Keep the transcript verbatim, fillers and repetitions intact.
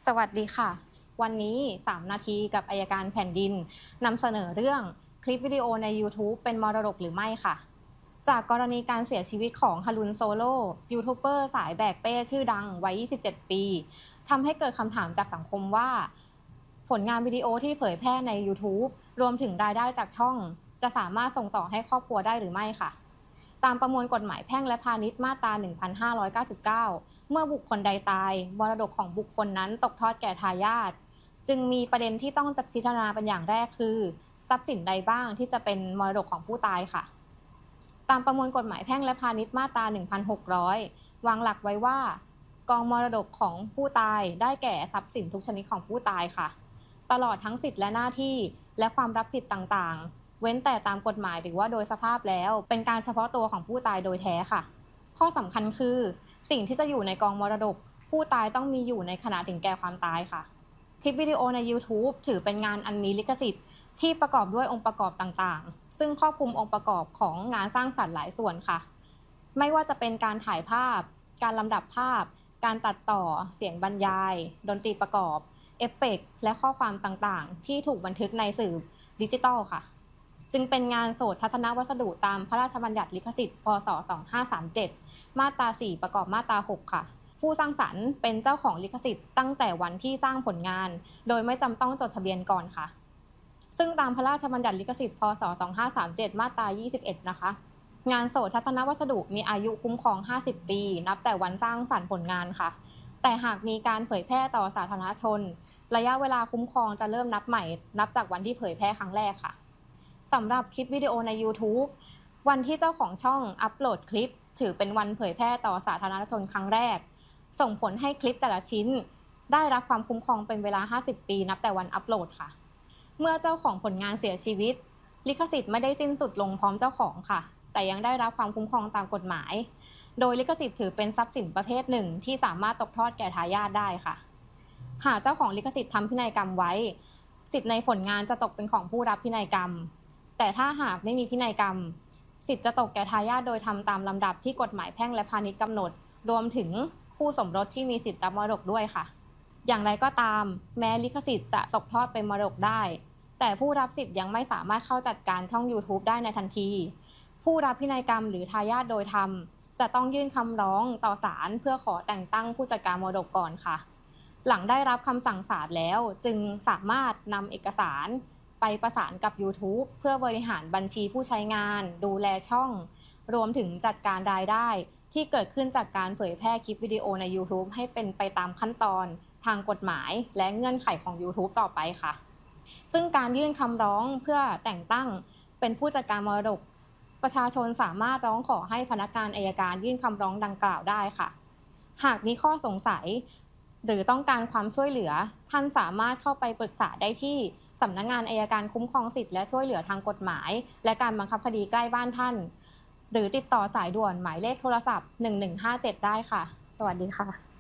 สวัสดีค่ะวันนี้สามนาทีกับอัยการแผ่นดินนำเสนอเรื่องคลิปวิดีโอใน YouTube เป็นมรดกหรือไม่ค่ะจากกรณีการเสียชีวิตของฮารุนโซโลยูทูบเบอร์สายแบกเป้ชื่อดังวัยยี่สิบเจ็ดปีทำให้เกิดคำถามจากสังคมว่าผลงานวิดีโอที่เผยแพร่ใน YouTube รวมถึงรายได้จากช่องจะสามารถส่งต่อให้ครอบครัวได้หรือไม่ค่ะตามประมวลกฎหมายแพ่งและพาณิชย์มาตรา หนึ่งพันห้าร้อยเก้าสิบเก้า เมื่อบุคคลใดตายมรดกของบุคคลนั้นตกทอดแก่ทายาทจึงมีประเด็นที่ต้องพิจารณาเป็นอย่างแรกคือทรัพย์สินใดบ้างที่จะเป็นมรดกของผู้ตายค่ะตามประมวลกฎหมายแพ่งและพาณิชย์มาตรา หนึ่งพันหกร้อย วางหลักไว้ว่ากองมรดกของผู้ตายได้แก่ทรัพย์สินทุกชนิดของผู้ตายค่ะตลอดทั้งสิทธิและหน้าที่และความรับผิดต่างๆเว้นแต่ตามกฎหมายหรือว่าโดยสภาพแล้วเป็นการเฉพาะตัวของผู้ตายโดยแท้ค่ะข้อสำคัญคือสิ่งที่จะอยู่ในกองมรดกผู้ตายต้องมีอยู่ในขณะถึงแก่ความตายค่ะคลิปวิดีโอใน YouTube ถือเป็นงานอันมีลิขสิทธิ์ที่ประกอบด้วยองค์ประกอบต่างๆซึ่งครอบคลุมองค์ประกอบของงานสร้างสรรค์หลายส่วนค่ะไม่ว่าจะเป็นการถ่ายภาพการลำดับภาพการตัดต่อเสียงบรรยายดนตรีประกอบเอฟเฟกต์และข้อความต่างๆที่ถูกบันทึกในสื่อดิจิทัลค่ะจึงเป็นงานโสตทัศนวัสดุตามพระราชบัญญัติลิขสิทธิ์พ.ศ. สองพันห้าร้อยสามสิบเจ็ดมาตราสี่ประกอบมาตราหกค่ะผู้สร้างสรรค์เป็นเจ้าของลิขสิทธิ์ตั้งแต่วันที่สร้างผลงานโดยไม่จำต้องจดทะเบียนก่อนค่ะซึ่งตามพระราชบัญญัติลิขสิทธิ์พ.ศ. สองพันห้าร้อยสามสิบเจ็ดมาตรายี่สิบเอ็ดนะคะงานโสตทัศนวัสดุมีอายุคุ้มครองห้าสิบปีนับแต่วันสร้างสรรค์ผลงานค่ะแต่หากมีการเผยแพร่ต่อสาธารณชนระยะเวลาคุ้มครองจะเริ่มนับใหม่นับจากวันที่เผยแพร่ครั้งแรกค่ะสำหรับคลิปวิดีโอใน YouTube วันที่เจ้าของช่องอัปโหลดคลิปถือเป็นวันเผยแพร่ต่อสาธารณชนครั้งแรกส่งผลให้คลิปแต่ละชิ้นได้รับความคุ้มครองเป็นเวลาห้าสิบปีนับแต่วันอัปโหลดค่ะเมื่อเจ้าของผลงานเสียชีวิตลิขสิทธิ์ไม่ได้สิ้นสุดลงพร้อมเจ้าของค่ะแต่ยังได้รับความคุ้มครองตามกฎหมายโดยลิขสิทธิ์ถือเป็นทรัพย์สินประเภทหนึ่งที่สามารถตกทอดแก่ทายาทได้ค่ะหากเจ้าของลิขสิทธิ์ทำพินัยกรรมไว้สิทธิ์ในผลงานจะตกเป็นของผู้รับพินัยกรรมแต่ถ้าหากไม่มีพินัยกรรมสิทธิ์จะตกแก่ทายาทโดยทำตามลำดับที่กฎหมายแพ่งและพาณิชย์กำหนดรวมถึงคู่สมรสที่มีสิทธิ์รับมรดกด้วยค่ะอย่างไรก็ตามแม้ลิขสิทธิ์จะตกทอดเป็นมรดกได้แต่ผู้รับสิทธิ์ยังไม่สามารถเข้าจัดการช่อง YouTube ได้ในทันทีผู้รับพินัยกรรมหรือทายาทโดยธรรมจะต้องยื่นคำร้องต่อศาลเพื่อขอแต่งตั้งผู้จัดการมรดกก่อนค่ะหลังได้รับคำสั่งศาลแล้วจึงสามารถนำเอกสารไปประสานกับ YouTube เพื่อบริหารบัญชีผู้ใช้งานดูแลช่องรวมถึงจัดการรายได้ที่เกิดขึ้นจากการเผยแพร่คลิปวิดีโอใน YouTube ให้เป็นไปตามขั้นตอนทางกฎหมายและเงื่อนไขของ YouTube ต่อไปค่ะซึ่งการยื่นคำร้องเพื่อแต่งตั้งเป็นผู้จัดการมรดกประชาชนสามารถร้องขอให้พนักงานอัยการยื่นคำร้องดังกล่าวได้ค่ะหากมีข้อสงสัยหรือต้องการความช่วยเหลือท่านสามารถเข้าไปปรึกษาได้ที่สำนักงานอัยการคุ้มครองสิทธิและช่วยเหลือทางกฎหมายและการบังคับคดีใกล้บ้านท่านหรือติดต่อสายด่วนหมายเลขโทรศัพท์หนึ่งหนึ่งห้าเจ็ดได้ค่ะสวัสดีค่ะ